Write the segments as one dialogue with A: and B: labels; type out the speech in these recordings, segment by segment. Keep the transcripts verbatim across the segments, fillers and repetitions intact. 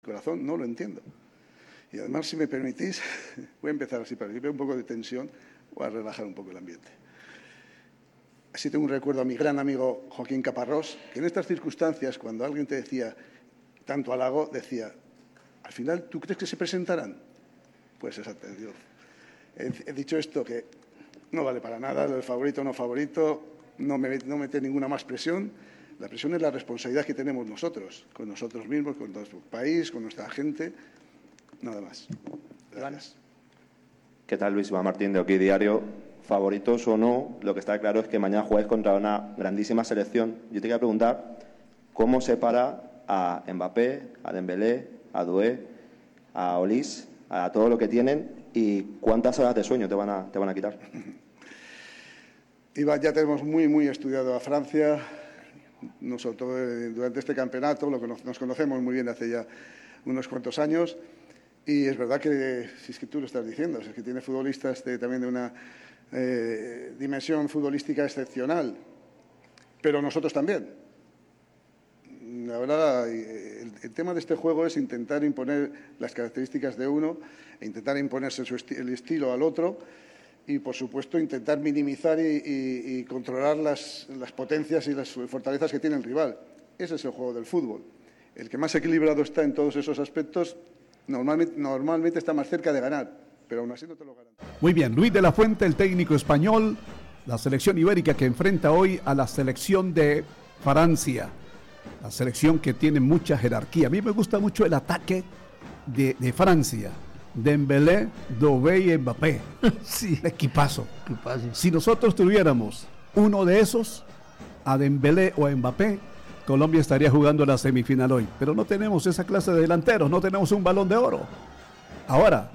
A: corazón no lo entiendo. Y además, si me permitís, voy a empezar así para que vea un poco de tensión, voy a relajar un poco el ambiente. Así tengo un recuerdo a mi gran amigo Joaquín Caparrós, que en estas circunstancias, cuando alguien te decía tanto halago, decía, al final, ¿tú crees que se presentarán? Pues exactamente. He, he dicho esto, que no vale para nada, el favorito o no favorito, no me, no mete ninguna más presión. La presión es la responsabilidad que tenemos nosotros, con nosotros mismos, con nuestro país, con nuestra gente, nada más. Gracias.
B: ¿Qué tal, Luis? Iván Martín, de OK Diario. Favoritos o no, lo que está claro es que mañana jugáis contra una grandísima selección. Yo te quería preguntar, ¿cómo separa a Mbappé, a Dembélé, a Doué, a Olise, a todo lo que tienen, y cuántas horas de sueño te van a, te van a quitar?
A: Iván, ya tenemos muy, muy estudiado a Francia. Nosotros, durante este campeonato, lo que nos, nos conocemos muy bien hace ya unos cuantos años, y es verdad que, si es que tú lo estás diciendo, es que tiene futbolistas de, también de una eh, dimensión futbolística excepcional, pero nosotros también. La verdad, el, el tema de este juego es intentar imponer las características de uno e intentar imponerse su esti el estilo al otro, y, por supuesto, intentar minimizar y, y, y controlar las, las potencias y las fortalezas que tiene el rival. Ese es el juego del fútbol. El que más equilibrado está en todos esos aspectos normalmente, normalmente está más cerca de ganar, pero aún así no te lo garantizo.
C: Muy bien, Luis de la Fuente, el técnico español, la selección ibérica que enfrenta hoy a la selección de Francia, la selección que tiene mucha jerarquía. A mí me gusta mucho el ataque de, de Francia. Dembélé, Doué y Mbappé. Sí. Equipazo. Equipazo. Si nosotros tuviéramos uno de esos, a Dembélé o a Mbappé, Colombia estaría jugando la semifinal hoy. Pero no tenemos esa clase de delanteros, no tenemos un Balón de Oro. Ahora,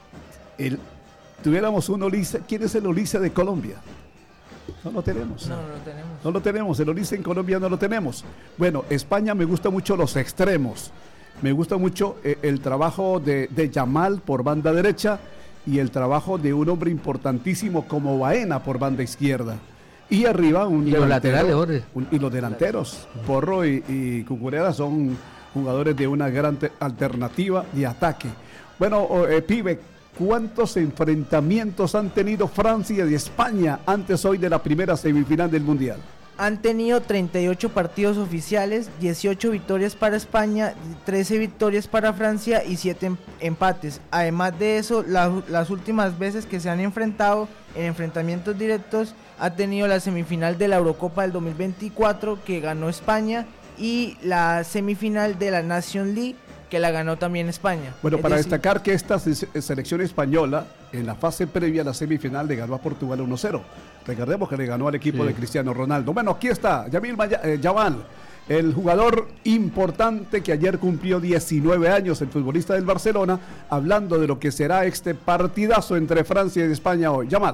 C: el, tuviéramos un Olise. ¿Quién es el Olise de Colombia? No lo tenemos.
D: No, no lo tenemos.
C: No lo tenemos. El Olise en Colombia no lo tenemos. Bueno, España me gusta mucho los extremos. Me gusta mucho eh, el trabajo de, de Yamal por banda derecha y el trabajo de un hombre importantísimo como Baena por banda izquierda. Y arriba un
D: y
C: delantero,
D: los laterales,
C: un, y los delanteros, Porro y, y Cucurella, son jugadores de una gran alternativa de ataque. Bueno, eh, pibe, ¿cuántos enfrentamientos han tenido Francia y España antes hoy de la primera semifinal del Mundial?
E: Han tenido treinta y ocho partidos oficiales, dieciocho victorias para España, trece victorias para Francia y siete empates. Además de eso, la, las últimas veces que se han enfrentado en enfrentamientos directos, ha tenido la semifinal de la Eurocopa del dos mil veinticuatro, que ganó España, y la semifinal de la Nation League, que la ganó también España.
C: Bueno,
E: es
C: para
E: decir,
C: destacar que esta selección española, en la fase previa a la semifinal, le ganó a Portugal uno cero. Recordemos que le ganó al equipo sí. de Cristiano Ronaldo. Bueno, aquí está Yamil eh, Yamal, el jugador importante que ayer cumplió diecinueve años, el futbolista del Barcelona, hablando de lo que será este partidazo entre Francia y España hoy. Yamal.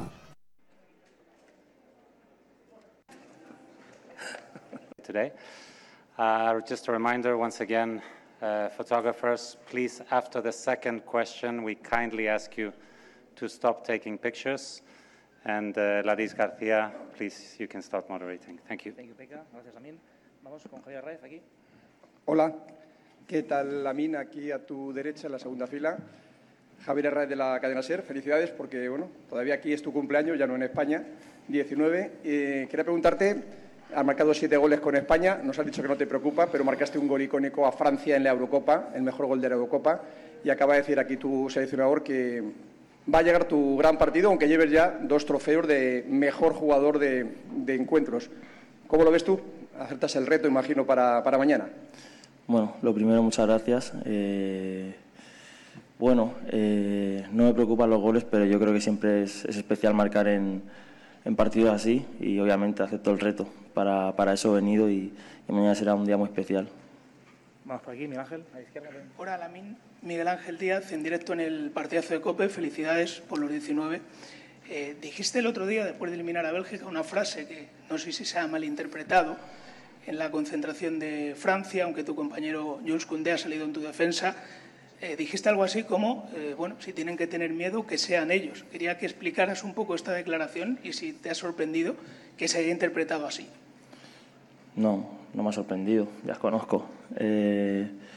F: Today. Uh, just a reminder once again, uh, photographers, please, after the second question, we kindly ask you to stop taking pictures. And uh, Ladis García, please, you can start moderating. Thank you.
G: Thank you, Pekka. Gracias, Lamin. Vamos con Javier Raez aquí.
H: Hola, ¿qué tal, Lamin? Aquí a tu derecha, en la segunda fila. Javier Raez de la cadena SER. Felicidades porque, bueno, todavía aquí es tu cumpleaños, ya no en España, diecinueve. Eh, quería preguntarte, has marcado siete goles con España, nos has dicho que no te preocupa, pero marcaste un gol icónico a Francia en la Eurocopa, el mejor gol de la Eurocopa, y acaba de decir aquí tu seleccionador que va a llegar tu gran partido, aunque lleves ya dos trofeos de mejor jugador de, de encuentros. ¿Cómo lo ves tú? ¿Aceptas el reto, imagino, para, para mañana?
I: Bueno, lo primero, muchas gracias. Eh, bueno, eh, no me preocupan los goles, pero yo creo que siempre es, es especial marcar en, en partidos así, y obviamente acepto el reto. Para, para eso he venido y, y mañana será un día muy especial.
G: Vamos por aquí, Miguel Ángel, a la izquierda.
J: Hola, Lamin. Miguel Ángel Díaz, en directo en el partidazo de COPE. Felicidades por los diecinueve. Eh, dijiste el otro día, después de eliminar a Bélgica, una frase que no sé si se ha malinterpretado en la concentración de Francia, aunque tu compañero Jules Koundé ha salido en tu defensa. Eh, dijiste algo así como, eh, bueno, si tienen que tener miedo, que sean ellos. Quería que explicaras un poco esta declaración y si te ha sorprendido que se haya interpretado así.
I: No, no me ha sorprendido, ya os conozco. Eh,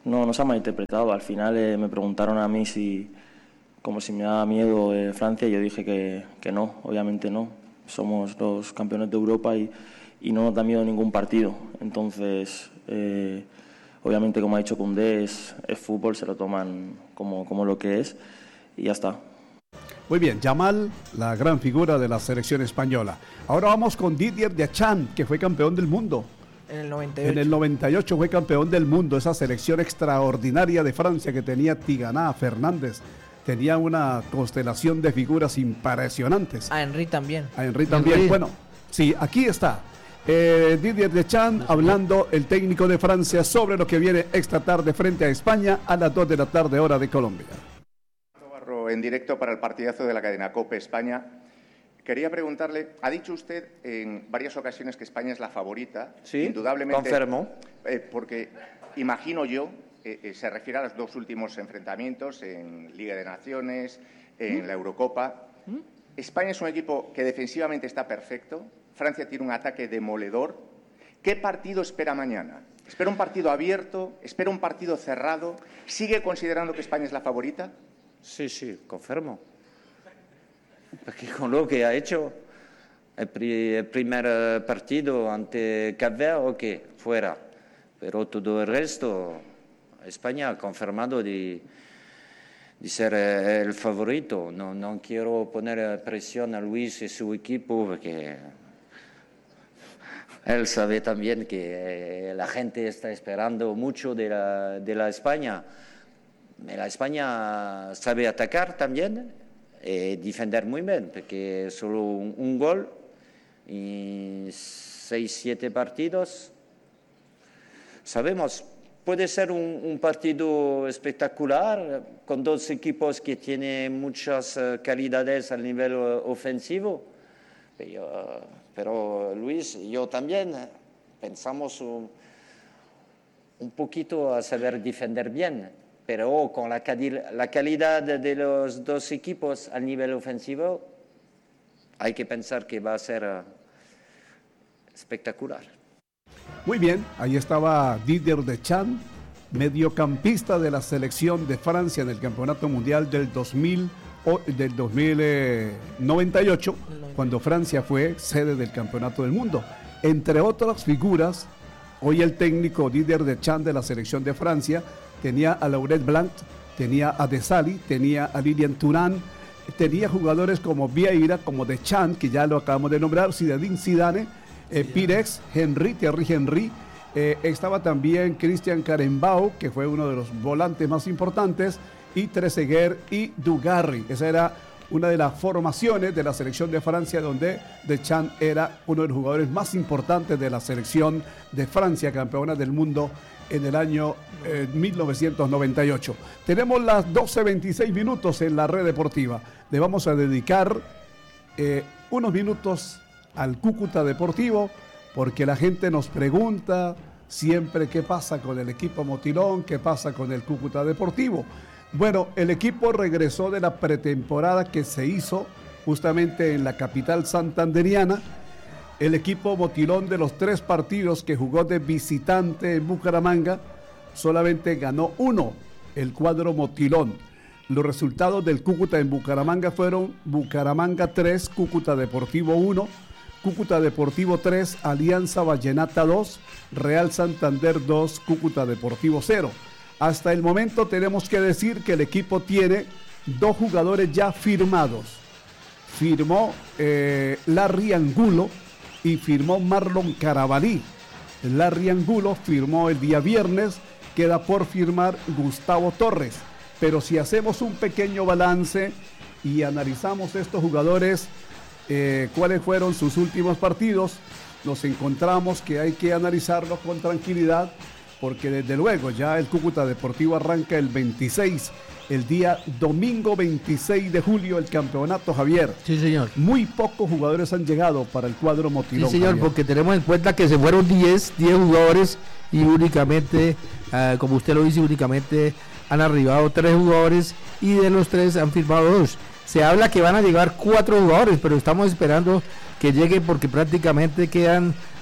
I: No, no se ha malinterpretado. Al final eh, me preguntaron a mí si, como si me daba miedo eh, Francia, y yo dije que, que no, obviamente no. Somos los campeones de Europa y, y no nos da miedo ningún partido. Entonces, eh, obviamente, como ha dicho Koundé, es, es fútbol, se lo toman como, como lo que es y ya está.
C: Muy bien, Yamal, la gran figura de la selección española. Ahora vamos con Didier Deschamps, que fue campeón del mundo.
E: En el noventa y ocho.
C: En el noventa y ocho fue campeón del mundo, esa selección extraordinaria de Francia que tenía Tigana, Fernández, tenía una constelación de figuras impresionantes.
E: A Henry también.
C: A Henry también,
E: Henry.
C: Bueno, sí, aquí está. Eh, Didier Deschamps hablando, el técnico de Francia, sobre lo que viene esta tarde frente a España a las dos de la tarde, hora de Colombia.
D: En directo para el partidazo de la cadena COPE España. Quería preguntarle, ha dicho usted en varias ocasiones que España es la favorita.
K: Sí,
D: indudablemente,
K: confirmo.
D: Eh, porque imagino yo, eh, eh, se refiere a los dos últimos enfrentamientos en Liga de Naciones, en ¿Mm? la Eurocopa. ¿Mm? España es un equipo que defensivamente está perfecto. Francia tiene un ataque demoledor. ¿Qué partido espera mañana? ¿Espera un partido abierto? ¿Espera un partido cerrado? ¿Sigue considerando que España es la favorita?
K: Sí, sí, confirmo. Porque con lo que ha hecho el, pri el primer partido ante Cape Verde, ok, fuera. Pero todo el resto, España ha confirmado de, de ser el favorito. No, no quiero poner presión a Luis y su equipo porque él sabe también que la gente está esperando mucho de la, de la España. La España sabe atacar también y defender muy bien, porque solo un, un gol y seis, siete partidos. Sabemos, puede ser un, un partido espectacular con dos equipos que tienen muchas uh, calidades a nivel uh, ofensivo. Pero, uh, pero Luis y yo también uh, pensamos un, un poquito a saber defender bien. Pero con la, la calidad de los dos equipos a nivel ofensivo, hay que pensar que va a ser uh, espectacular.
C: Muy bien, ahí estaba Didier Deschamps, mediocampista de la selección de Francia en el Campeonato Mundial del dos mil, del dos mil noventa y ocho, cuando Francia fue sede del Campeonato del Mundo. Entre otras figuras, hoy el técnico Didier Deschamps de la selección de Francia tenía a Laurent Blanc, tenía a Desailly, tenía a Lilian Thuram, tenía jugadores como Vieira, como Deschamps, que ya lo acabamos de nombrar, Zinedine Zidane, eh, Pires, Henry, Thierry Henry, eh, estaba también Christian Karembau, que fue uno de los volantes más importantes, y Trezeguet y Dugarry. Esa era una de las formaciones de la selección de Francia, donde Deschamps era uno de los jugadores más importantes de la selección de Francia, campeona del mundo en el año eh, mil novecientos noventa y ocho. Tenemos las doce veintiséis minutos en la red deportiva. Le vamos a dedicar eh, unos minutos al Cúcuta Deportivo, porque la gente nos pregunta siempre qué pasa con el equipo Motilón, qué pasa con el Cúcuta Deportivo. Bueno, el equipo regresó de la pretemporada que se hizo justamente en la capital santanderiana. El equipo Motilón, de los tres partidos que jugó de visitante en Bucaramanga, solamente ganó uno, el cuadro Motilón. Los resultados del Cúcuta en Bucaramanga fueron Bucaramanga tres, Cúcuta Deportivo uno, Cúcuta Deportivo tres, Alianza Vallenata dos, Real Santander dos, Cúcuta Deportivo cero. Hasta el momento tenemos que decir que el equipo tiene dos jugadores ya firmados. Firmó eh, Larry Angulo y firmó Marlon Carabalí. Larry Angulo firmó el día viernes, queda por firmar Gustavo Torres. Pero si hacemos un pequeño balance y analizamos estos jugadores, eh, cuáles fueron sus últimos partidos, nos encontramos que hay que analizarlos con tranquilidad, porque desde luego ya el Cúcuta Deportivo arranca el veintiséis, el día domingo veintiséis de julio, el campeonato, Javier.
L: Sí, señor.
C: Muy pocos jugadores han llegado para el cuadro Motilón.
L: Sí, señor,
C: Javier,
L: porque tenemos en cuenta que se fueron diez jugadores y únicamente, uh, como usted lo dice, únicamente han arribado tres jugadores y de los tres han firmado dos. Se habla que van a llegar cuatro jugadores, pero estamos esperando que lleguen porque prácticamente quedan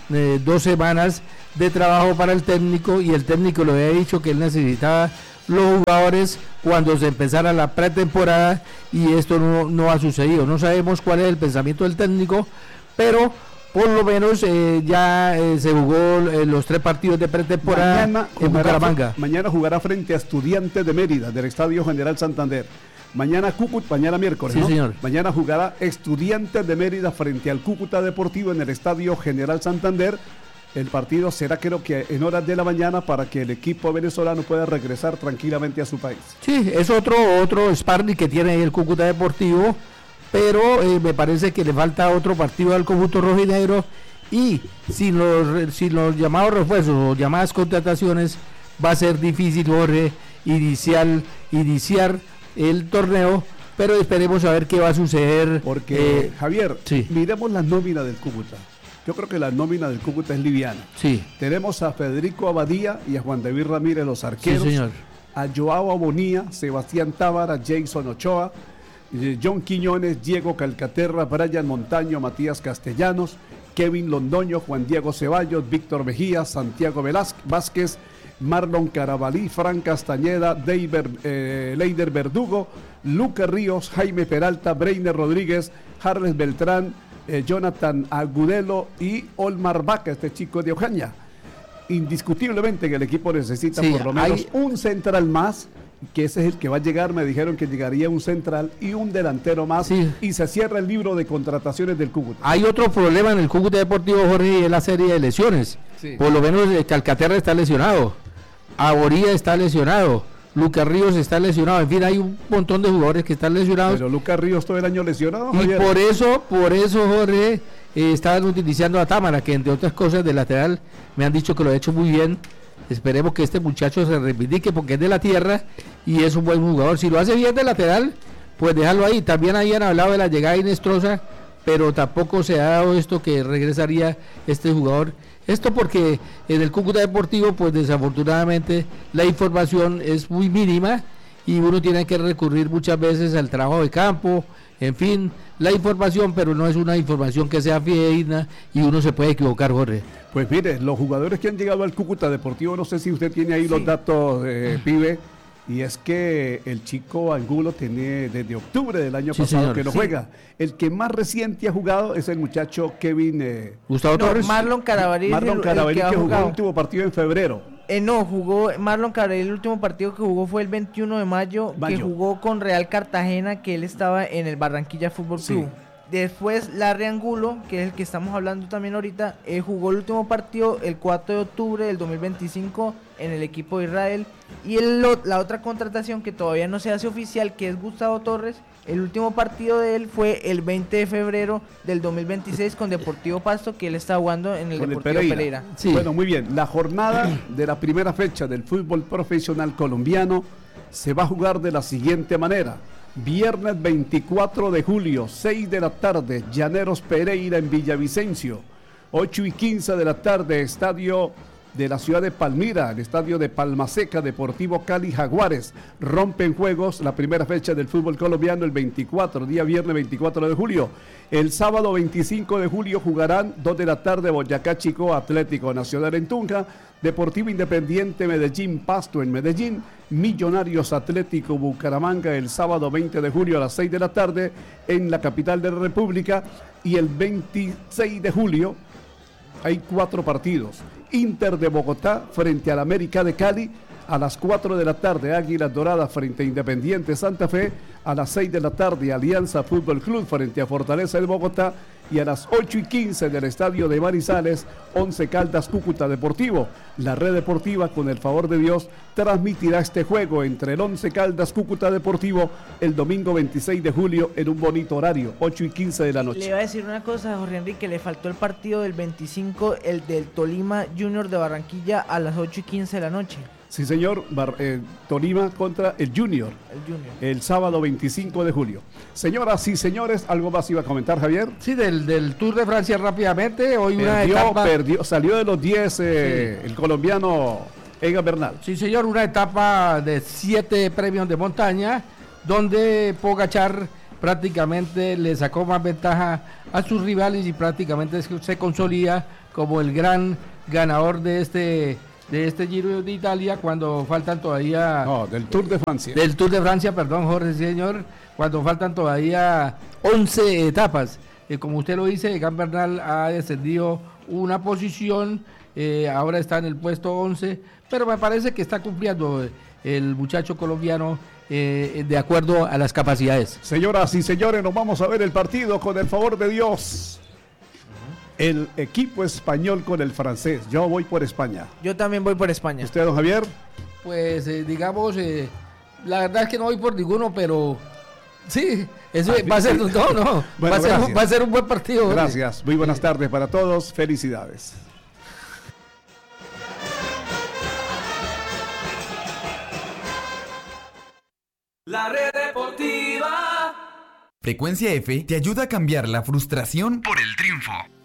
L: eh, dos semanas de trabajo para el técnico, y el técnico le había dicho que él necesitaba los jugadores cuando se empezara la pretemporada, y esto no, no ha sucedido. No sabemos cuál es el pensamiento del técnico, pero por lo menos eh, ya eh, se jugó eh, los tres partidos de pretemporada
C: mañana
L: en Bucaramanga.
C: Mañana jugará frente a Estudiantes de Mérida del Estadio General Santander. Mañana Cúcuta, mañana miércoles,
L: sí,
C: ¿no?
L: señor.
C: Mañana jugará Estudiantes de Mérida frente al Cúcuta Deportivo en el Estadio General Santander. El partido será, creo que en horas de la mañana, para que el equipo venezolano pueda regresar tranquilamente a su país.
L: Sí, es otro otro sparring que tiene el Cúcuta Deportivo, pero eh, me parece que le falta otro partido al conjunto rojinegro, y sin los, sin los llamados refuerzos o llamadas contrataciones va a ser difícil, Jorge, iniciar, iniciar el torneo, pero esperemos a ver qué va a suceder.
C: Porque,
L: eh,
C: Javier,
L: sí.
C: miremos la nómina del Cúcuta. Yo creo que la nómina del Cúcuta es liviana.
L: Sí.
C: Tenemos a Federico Abadía y a Juan David Ramírez, los arqueros.
L: Sí, señor.
C: A Joao Abonía, Sebastián Tábara, Jason Ochoa, eh, John Quiñones, Diego Calcaterra, Brian Montaño, Matías Castellanos, Kevin Londoño, Juan Diego Ceballos, Víctor Mejía, Santiago Velázquez, Vázquez, Marlon Carabalí, Fran Castañeda, Deiber, eh, Leider Verdugo, Luca Ríos, Jaime Peralta, Breiner Rodríguez, Harles Beltrán, eh, Jonathan Agudelo y Olmar Vaca, este chico de Ocaña. Indiscutiblemente que el equipo necesita
L: sí,
C: por lo menos
L: hay...
C: un central más, que ese es el que va a llegar. Me dijeron que llegaría un central y un delantero más, sí. Y se cierra el libro de contrataciones del Cúcuta.
L: Hay otro problema en el Cúcuta Deportivo, Jorge, y es la serie de lesiones. Sí. Por lo menos eh, Calcaterra está lesionado, Aboría está lesionado, Lucas Ríos está lesionado, en fin, hay un montón de jugadores que están lesionados.
C: Pero Lucas Ríos todo el año lesionado.
L: Y
C: Javier.
L: por eso, por eso, Jorge, eh, estaban utilizando a Támara, que entre otras cosas de lateral me han dicho que lo ha hecho muy bien. Esperemos que este muchacho se reivindique porque es de la tierra y es un buen jugador. Si lo hace bien de lateral, pues déjalo ahí. También habían hablado de la llegada de Inestrosa, pero tampoco se ha dado esto que regresaría este jugador. Esto porque en el Cúcuta Deportivo, pues desafortunadamente la información es muy mínima y uno tiene que recurrir muchas veces al trabajo de campo, en fin, la información, pero no es una información que sea fidedigna y uno se puede equivocar, Jorge.
C: Pues mire, los jugadores que han llegado al Cúcuta Deportivo, no sé si usted tiene ahí sí. los datos, eh, pibe, y es que el chico Angulo tiene desde octubre del año sí, pasado señor. que no sí. juega. El que más reciente ha jugado es el muchacho Kevin eh,
E: Gustavo no, Torres. Marlon Carabalí.
C: Marlon Carabalí que, que jugó el último partido en febrero.
E: Eh, no, jugó Marlon Carabalí, el último partido que jugó fue el veintiuno de mayo, mayo. que jugó con Real Cartagena, que él estaba en el Barranquilla Fútbol Club. Sí. Después Larry Angulo, que es el que estamos hablando también ahorita, eh, jugó el último partido el cuatro de octubre del dos mil veinticinco en el equipo de Israel. Y el, la otra contratación que todavía no se hace oficial, que es Gustavo Torres, el último partido de él fue el veinte de febrero del dos mil veintiséis con Deportivo Pasto, que él está jugando en el con Deportivo el Pereira. Pereira.
C: Sí. Bueno, muy bien. La jornada de la primera fecha del fútbol profesional colombiano se va a jugar de la siguiente manera. Viernes veinticuatro de julio, seis de la tarde, Llaneros Pereira en Villavicencio. ocho y quince de la tarde, estadio de la ciudad de Palmira, el estadio de Palmaseca, Deportivo Cali Jaguares. Rompen juegos la primera fecha del fútbol colombiano el veinticuatro, día viernes veinticuatro de julio. El sábado veinticinco de julio jugarán dos de la tarde Boyacá Chico, Atlético Nacional en Tunja, Deportivo Independiente Medellín Pasto en Medellín, Millonarios Atlético Bucaramanga el sábado veinte de julio a las seis de la tarde en la capital de la República. Y el veintiséis de julio hay cuatro partidos. Inter de Bogotá frente al América de Cali a las cuatro de la tarde, Águilas Doradas frente a Independiente Santa Fe, a las seis de la tarde, Alianza Fútbol Club frente a Fortaleza del Bogotá, y a las ocho y quince del estadio de Manizales, Once Caldas Cúcuta Deportivo. La red deportiva, con el favor de Dios, transmitirá este juego entre el Once Caldas Cúcuta Deportivo el domingo veintiséis de julio en un bonito horario, ocho y quince de la noche.
E: Le iba a decir una cosa, Jorge Enrique, le faltó el partido del veinticinco, el del Tolima Junior de Barranquilla a las ocho y quince de la noche.
C: Sí, señor, Bar, eh, Tolima contra el Junior,
E: el Junior,
C: el sábado veinticinco de julio. Señoras y señores, ¿algo más iba a comentar, Javier?
L: Sí, del, del Tour de Francia rápidamente. Hoy
C: perdió,
L: una etapa...
C: perdió, salió de los diez eh, sí. el colombiano Egan Bernal.
L: Sí, señor, una etapa de siete premios de montaña, donde Pogačar prácticamente le sacó más ventaja a sus rivales y prácticamente se consolida como el gran ganador de este de este Giro de Italia, cuando faltan todavía...
C: No, del Tour de Francia.
L: Del Tour de Francia, perdón, Jorge, señor, cuando faltan todavía once etapas. Eh, como usted lo dice, Egan Bernal ha descendido una posición, eh, ahora está en el puesto once, pero me parece que está cumpliendo el muchacho colombiano eh, de acuerdo a las capacidades.
C: Señoras y señores, nos vamos a ver el partido con el favor de Dios. El equipo español con el francés. Yo voy por España.
E: Yo también voy por España.
C: ¿Usted, don Javier?
L: Pues eh, digamos, eh, la verdad es que no voy por ninguno, pero sí, eso ah, va a ser, no, no, bueno, va, a ser, va a ser un buen partido.
C: Gracias, muy buenas tardes para todos, felicidades.
M: La Red Deportiva.
N: Frecuencia F te ayuda a cambiar la frustración por el triunfo.